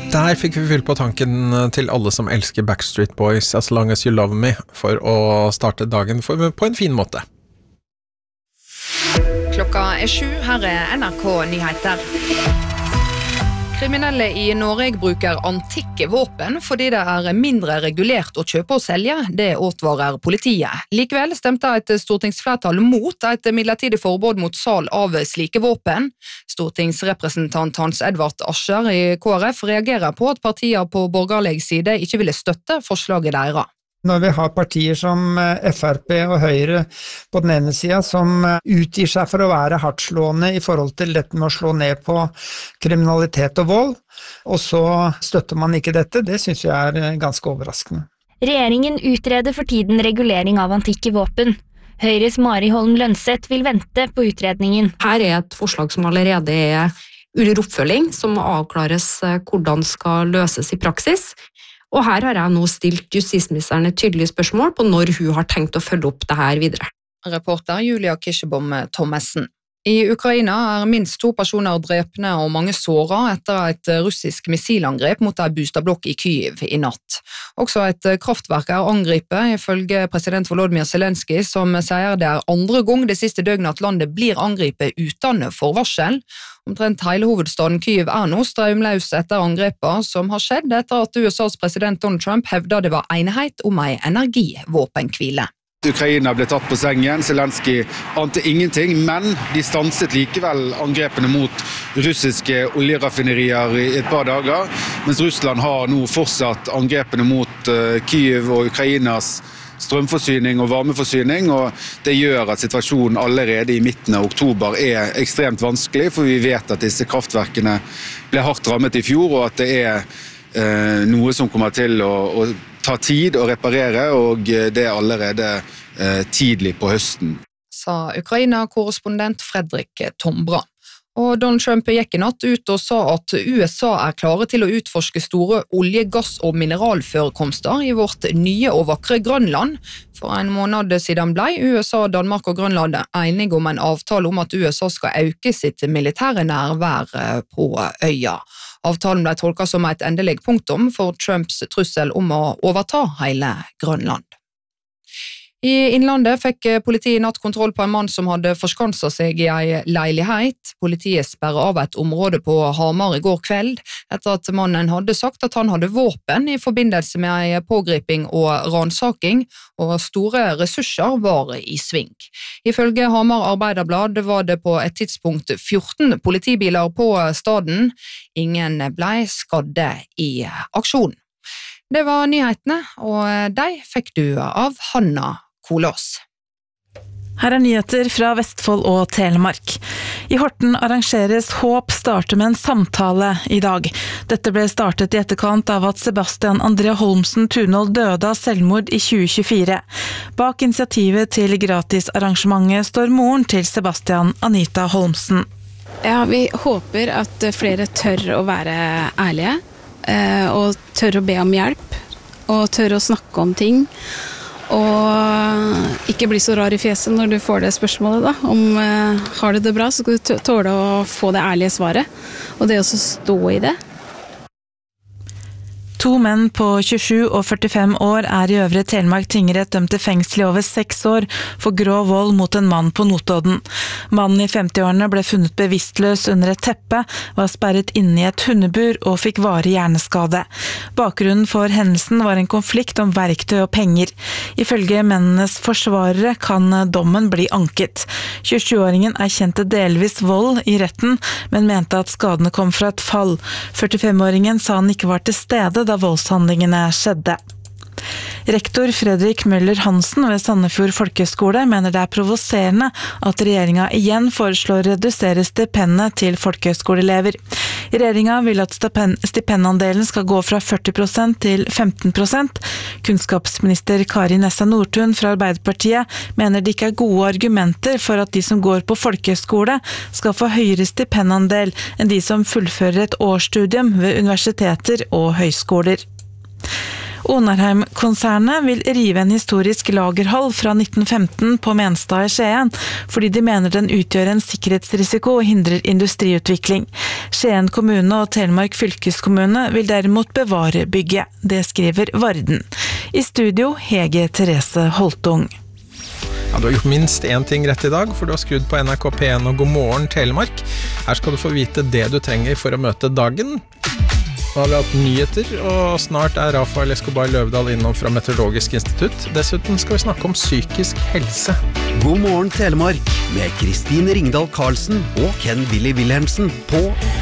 Der fikk vi fyll på tanken til alle som elsker Backstreet Boys, As Long As You Love Me, for å starte dagen på en fin måte. Klokka 7, her NRK Nyheter. Kriminelle I Norge bruker antikke våpen fordi det mindre regulert å kjøpe og selge, det advarer politiet. Likevel stemte et stortingsflertall mot et midlertidig forbud mot salg av slike våpen. Stortingsrepresentant Hans Edvard Ascher I KrF reagerer på at partier på borgerlig side ikke ville støtte forslaget deres. Når vi har partier som FrP og Høyre på den ene siden som utgir seg for å være hardtslående I forhold til dette med å slå ned på kriminalitet og vold, og så støtter man ikke dette, det synes jeg ganske overraskende. Regjeringen utreder for tiden regulering av antikke våpen. Høyres Mari Holm Lønseth vil vente på utredningen. Her et forslag som allerede under oppfølging, som må avklares hvordan skal løses I praksis. Og her har jeg nå stilt justisministeren et tydelig spørsmål på når hun har tenkt å følge opp det her videre. Reporter Julia Kirsebom Thommessen. I Ukraina minst 2 personer drepne og mange såret etter et russisk missilangrep mot en boligblokk I Kyiv I natt. Også et kraftverk angrepet, ifølge president Volodymyr Zelenskyj, som sier det andre gang det siste døgnet at landet blir angrepet uten forvarsel. Omtrent hele hovedstaden Kyiv nå strømløs etter angrepet, som har skjedd etter at USAs president Donald Trump hevdet det var enighet om en energivåpenhvile. Ukraina ble tatt på sengen, Zelenskyj ante ingenting, men de stanset likevel angrepene mot russiske oljeraffinerier I et par dager, mens Russland har nå fortsatt angrepene mot Kyiv og Ukrainas strømforsyning og varmeforsyning, og det gjør at situasjonen allerede I midten av oktober ekstremt vanskelig, for vi vet at disse kraftverkene ble hardt rammet I fjor, og at det noe som kommer til å ta tid å reparere, og det allerede tidlig på høsten. Sa Ukraina-korrespondent Fredrik Tombra. Og Donald Trump gikk I natt ut og sa at USA klare til å utforske store olje-, gass- og mineralforekomster I vårt nye og vakre Grønland. For en måned siden ble USA, Danmark og Grønland enige om en avtale om at USA skal øke sitt militære nærvær på øya. Avtalen ble tolket som et endelig punktum for Trumps trussel om å overta hele Grønland. I Innlandet fikk politiet I natt kontroll på en mann som hadde forskanset seg I en leilighet. Politiet sperret av et område på Hamar I går kveld, etter at mannen hadde sagt at han hadde våpen I forbindelse med en pågriping og ransaking, og store ressurser var I sving. Ifølge Hamar Arbeiderblad var det på et tidspunkt 14 politibiler på staden. Ingen ble skadde I aksjonen. Det var nyhetene, og de fikk du av Hanna Kolås. Her nyheter fra Vestfold og Telemark. I Horten arrangeres Håp starte med en samtale I dag. Dette ble startet I etterkant av at Sebastian Andrea Holmsen Tunhold døde av selvmord I 2024. Bak initiativet til gratisarrangementet står moren til Sebastian, Anita Holmsen. Ja, vi håper at flere tør å være ærlige, og tør å be om hjelp, og tør å snakke om ting, og ikke bli så rar I fjeset når du får det spørsmålet da, om har du det bra, så skal du tåle å få det ærlige svaret, og det også stå I det. 2 menn på 27 og 45 år I Øvre Telemark tingrett dømt til fengsel I over 6 år for grov vold mot en mann på Notodden. Mannen I 50-årene ble funnet bevisstløs under et teppe, var sperret inne I et hundebur og fikk varig hjerneskade. Bakgrunnen for hendelsen var en konflikt om verktøy og penger. Ifølge mennenes forsvarere kan dommen bli anket. 27-åringen kjent til delvis vold I retten, men mente at skadene kom fra et fall. 45-åringen sa han ikke var til stede da voldshandlingene skjedde. Rektor Fredrik Møller Hansen ved Sandefjord Folkehøgskole mener det provoserende at regjeringen igjen foreslår å redusere stipendet til folkehøgskoleelever. Regjeringen vil at stipendandelen skal gå fra 40% til 15%. Kunnskapsminister Kari Nessa Nordtun fra Arbeiderpartiet mener det ikke gode argumenter for at de som går på folkehøgskole skal få høyere stipendandel enn de som fullfører et årsstudium ved universiteter og høyskoler. Onarheim-konsernet vil rive en historisk lagerhall fra 1915 på Menstad i Skien, fordi de mener den utgjør en sikkerhetsrisiko og hindrer industriutvikling. Skien kommune og Telemark fylkeskommune vil derimot bevare bygget. Det skriver Varden. I studio Hege Therese Holtung. Ja, du har gjort minst én ting rett i dag, for du har skrudd på NRK P1 og God morgen Telemark. Her skal du få vite det du trenger for å møte dagen. Nå har vi hatt nyheter, og snart Rafael Escobar Løvdahl innom fra Meteorologisk institutt. Dessuten skal vi snakke om psykisk helse. God morgen Telemark med Kristine Ringdal Karlsen og Ken Willy Wilhelmsen på